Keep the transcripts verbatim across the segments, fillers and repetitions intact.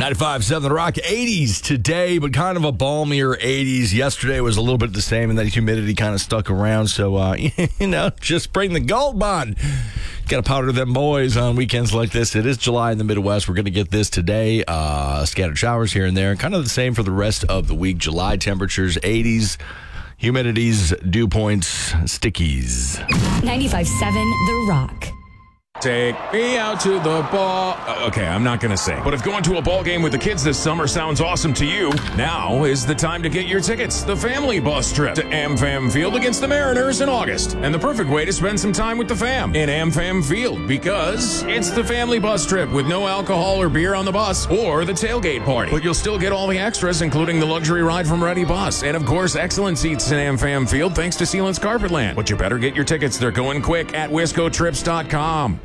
ninety-five point seven The Rock, eighties today, but kind of a balmier eighties. Yesterday was a little bit the same, and that humidity kind of stuck around. So, uh, you know, just bring the Gold Bond. Got to powder them boys on weekends like this. It is July in the Midwest. We're going to get this today. Uh, scattered showers here and there. Kind of the same for the rest of the week. July temperatures, eighties. Humidities, dew points, stickies. ninety-five point seven The Rock. Take me out to the ball. Uh, okay, I'm not going to sing. But if going to a ball game with the kids this summer sounds awesome to you, now is the time to get your tickets. The family bus trip to AmFam Field against the Mariners in August. And the perfect way to spend some time with the fam in AmFam Field, because it's the family bus trip with no alcohol or beer on the bus or the tailgate party. But you'll still get all the extras, including the luxury ride from Ready Bus. And of course, excellent seats in AmFam Field thanks to Sealant's Carpetland. But you better get your tickets. They're going quick at wisco trips dot com.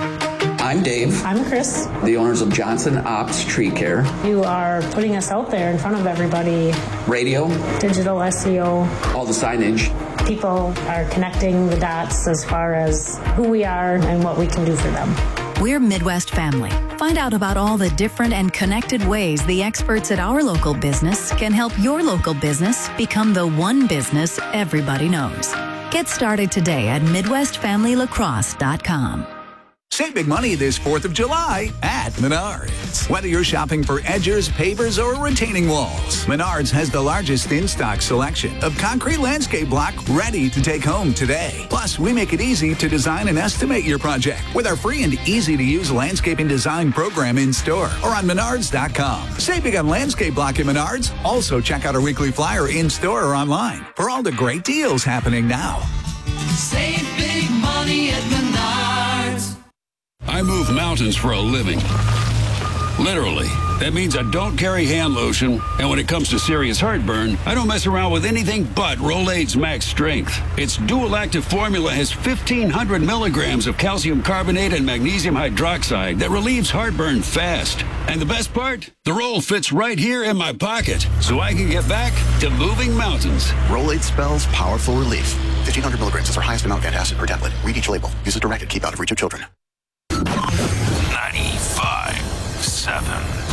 I'm Dave. I'm Chris. The owners of Johnson Ops Tree Care. You are putting us out there in front of everybody. Radio. Digital S E O. All the signage. People are connecting the dots as far as who we are and what we can do for them. We're Midwest Family. Find out about all the different and connected ways the experts at our local business can help your local business become the one business everybody knows. Get started today at midwest family lacrosse dot com. Save big money this fourth of July at Menards. Whether you're shopping for edgers, pavers, or retaining walls, Menards has the largest in-stock selection of concrete landscape block ready to take home today. Plus, we make it easy to design and estimate your project with our free and easy-to-use landscaping design program in-store or on menards dot com. Save big on landscape block at Menards. Also, check out our weekly flyer in-store or online for all the great deals happening now. Save big money at Menards. I move mountains for a living. Literally. That means I don't carry hand lotion, and when it comes to serious heartburn, I don't mess around with anything but Rolaids Max Strength. Its dual-active formula has fifteen hundred milligrams of calcium carbonate and magnesium hydroxide that relieves heartburn fast. And the best part? The roll fits right here in my pocket, so I can get back to moving mountains. Rolaids spells powerful relief. fifteen hundred milligrams is our highest amount of antacid per tablet. Read each label. Use as directed. Keep out of reach of children. ninety-five point seven